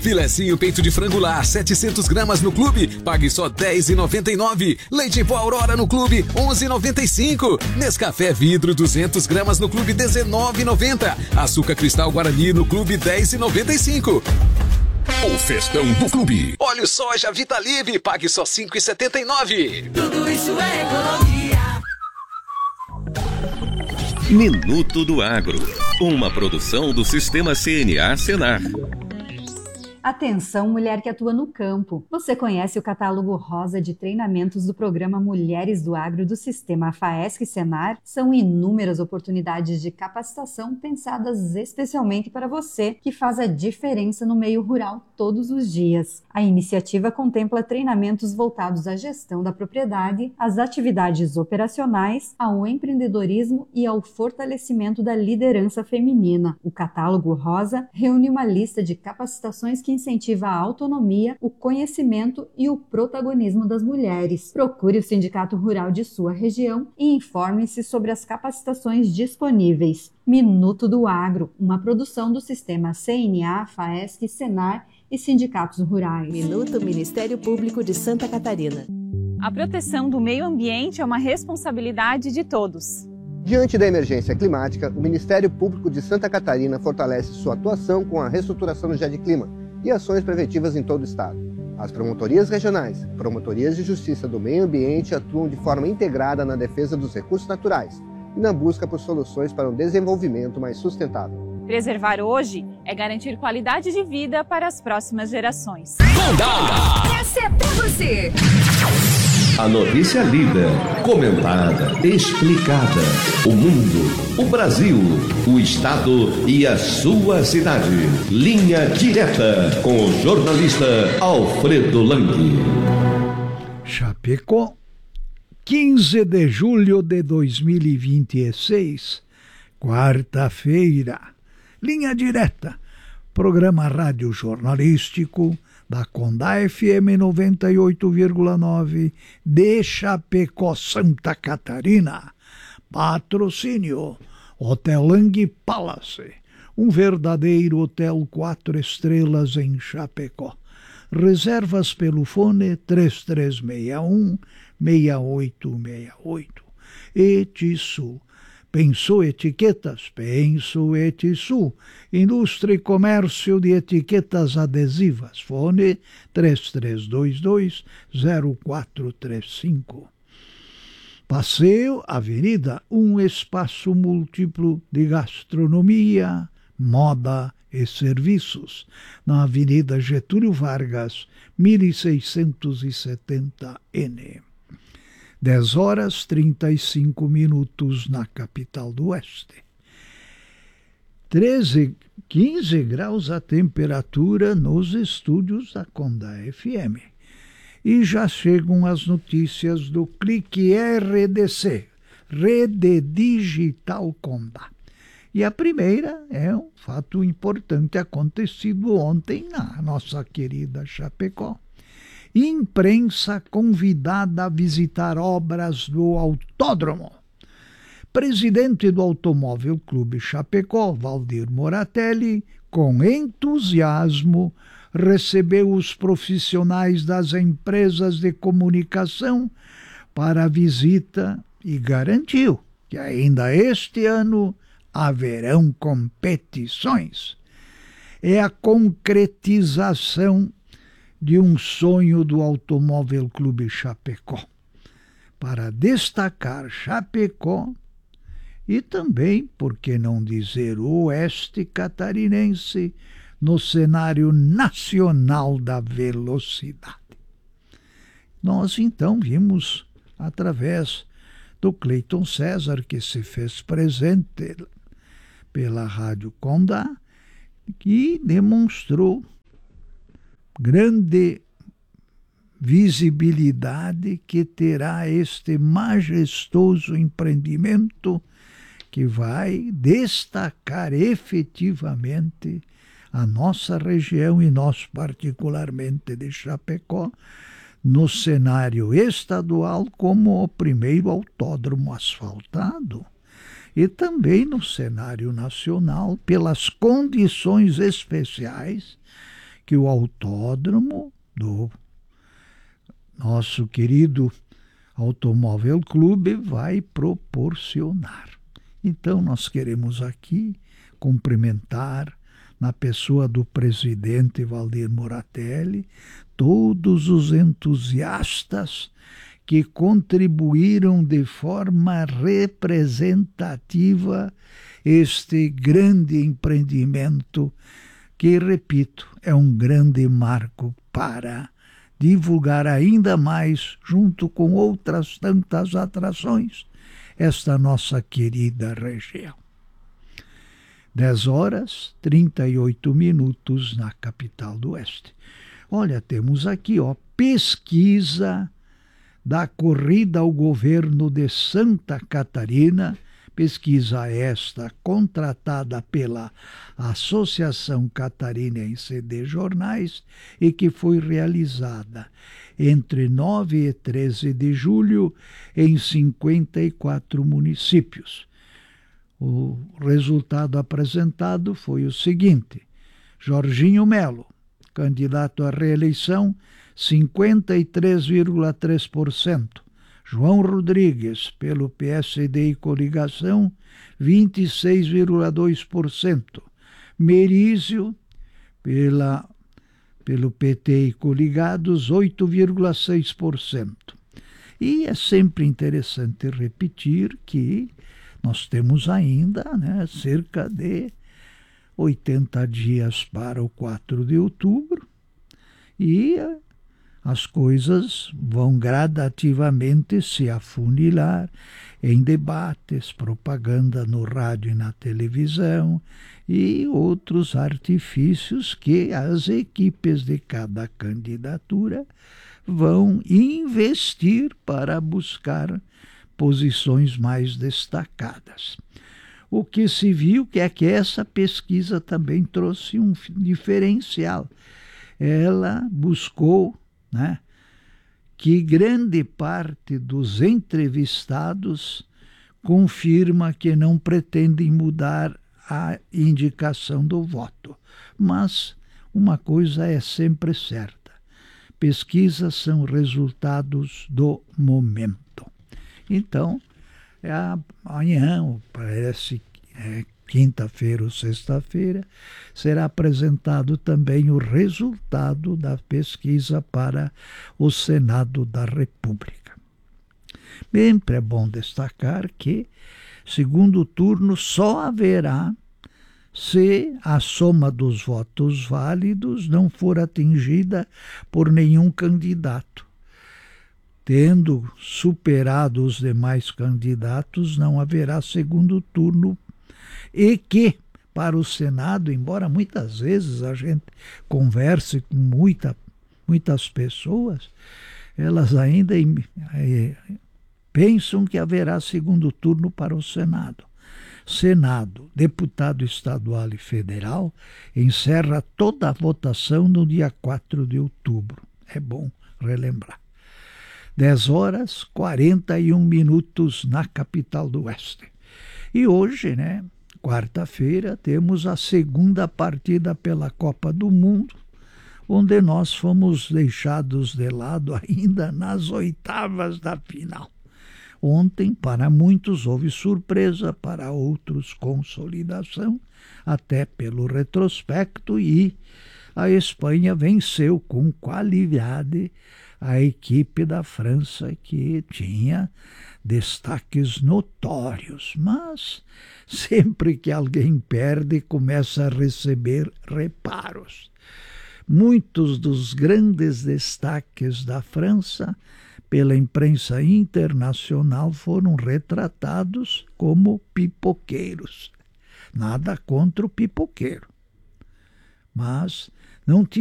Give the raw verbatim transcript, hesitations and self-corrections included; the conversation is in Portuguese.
Filezinho peito de frango lar, setecentos gramas no clube, pague só dez reais e noventa e nove centavos. Leite em pó Aurora no clube, onze reais e noventa e cinco centavos. Nescafé vidro, duzentas gramas no clube, dezenove reais e noventa centavos. Açúcar cristal Guarani no clube, dez reais e noventa e cinco centavos. O festão do clube. Óleo soja Vitalive, pague só cinco reais e setenta e nove centavos. Tudo isso é economia. Minuto do Agro, uma produção do Sistema C N A Senar. Atenção, mulher que atua no campo. Você conhece o catálogo rosa de treinamentos do programa Mulheres do Agro do Sistema FAESC Senar? São inúmeras oportunidades de capacitação pensadas especialmente para você, que faz a diferença no meio rural todos os dias. A iniciativa contempla treinamentos voltados à gestão da propriedade, às atividades operacionais, ao empreendedorismo e ao fortalecimento da liderança feminina. O catálogo rosa reúne uma lista de capacitações que incentiva a autonomia, o conhecimento e o protagonismo das mulheres. Procure o Sindicato Rural de sua região e informe-se sobre as capacitações disponíveis. Minuto do Agro, uma produção do Sistema C N A, FAESC, Senar e Sindicatos Rurais. Minuto Ministério Público de Santa Catarina. A proteção do meio ambiente é uma responsabilidade de todos. Diante da emergência climática, o Ministério Público de Santa Catarina fortalece sua atuação com a reestruturação do GEDclima e ações preventivas em todo o estado. As promotorias regionais, promotorias de justiça do meio ambiente atuam de forma integrada na defesa dos recursos naturais e na busca por soluções para um desenvolvimento mais sustentável. Preservar hoje é garantir qualidade de vida para as próximas gerações. Conda! Essa é pra você! A notícia lida, comentada, explicada. O mundo, o Brasil, o estado e a sua cidade. Linha Direta com o jornalista Alfredo Lang. Chapecó, quinze de julho de dois mil e vinte e seis, quarta-feira. Linha Direta, programa rádio jornalístico da Conda F M noventa e oito vírgula nove de Chapecó, Santa Catarina. Patrocínio Hotel Lang Palace, um verdadeiro hotel quatro estrelas em Chapecó. Reservas pelo fone três três seis um, seis oito seis oito. Etisul. Pensou etiquetas? Penso Etisul. Indústria e comércio de etiquetas adesivas. Fone três três dois dois, zero quatro três cinco. Passeio Avenida, um espaço múltiplo de gastronomia, moda e serviços. Na Avenida Getúlio Vargas, mil seiscentos e setenta N. dez horas trinta e cinco minutos na capital do Oeste. treze, quinze graus a temperatura nos estúdios da Conda F M. E já chegam as notícias do Clique R D C, Rede Digital Conda. E a primeira é um fato importante acontecido ontem na nossa querida Chapecó. Imprensa convidada a visitar obras do autódromo. Presidente do Automóvel Clube Chapecó, Valdir Moratelli, com entusiasmo, recebeu os profissionais das empresas de comunicação para a visita e garantiu que ainda este ano haverão competições. É a concretização de um sonho do Automóvel Clube Chapecó, para destacar Chapecó e também, por que não dizer, o oeste catarinense no cenário nacional da velocidade. Nós então vimos, através do Cleiton César, que se fez presente pela Rádio Conda, que demonstrou grande visibilidade que terá este majestoso empreendimento que vai destacar efetivamente a nossa região e nós particularmente de Chapecó no cenário estadual como o primeiro autódromo asfaltado e também no cenário nacional pelas condições especiais que o autódromo do nosso querido Automóvel Clube vai proporcionar. Então, nós queremos aqui cumprimentar, na pessoa do presidente Valdir Moratelli, todos os entusiastas que contribuíram de forma representativa este grande empreendimento que, repito, é um grande marco para divulgar ainda mais, junto com outras tantas atrações, esta nossa querida região. dez horas, trinta e oito minutos na capital do Oeste. Olha, temos aqui, ó, pesquisa da corrida ao governo de Santa Catarina, pesquisa esta contratada pela Associação Catarinense de Jornais e que foi realizada entre nove e treze de julho em cinquenta e quatro municípios. O resultado apresentado foi o seguinte: Jorginho Melo, candidato à reeleição, cinquenta e três vírgula três por cento. João Rodrigues, pelo P S D e coligação, vinte e seis vírgula dois por cento. Merizio, pela, pelo P T e coligados, oito vírgula seis por cento. E é sempre interessante repetir que nós temos ainda, né, cerca de oitenta dias para o quatro de outubro e as coisas vão gradativamente se afunilar em debates, propaganda no rádio e na televisão e outros artifícios que as equipes de cada candidatura vão investir para buscar posições mais destacadas. O que se viu que é que essa pesquisa também trouxe um diferencial. Ela buscou, né, que grande parte dos entrevistados confirma que não pretendem mudar a indicação do voto. Mas uma coisa é sempre certa: pesquisas são resultados do momento. Então, é amanhã, parece que é quinta-feira ou sexta-feira, será apresentado também o resultado da pesquisa para o Senado da República. Sempre é bom destacar que segundo turno só haverá se a soma dos votos válidos não for atingida por nenhum candidato. Tendo superado os demais candidatos, não haverá segundo turno e que, para o Senado, embora muitas vezes a gente converse com muita, muitas pessoas, elas ainda é, pensam que haverá segundo turno para o Senado. Senado, deputado estadual e federal, encerra toda a votação no dia quatro de outubro. É bom relembrar. dez horas, quarenta e um minutos na capital do Oeste. E hoje, né, quarta-feira, temos a segunda partida pela Copa do Mundo, onde nós fomos deixados de lado ainda nas oitavas da final. Ontem, para muitos, houve surpresa, para outros, consolidação, até pelo retrospecto, e a Espanha venceu com qualidade a equipe da França, que tinha destaques notórios, mas sempre que alguém perde, começa a receber reparos. Muitos dos grandes destaques da França, pela imprensa internacional, foram retratados como pipoqueiros. Nada contra o pipoqueiro, mas não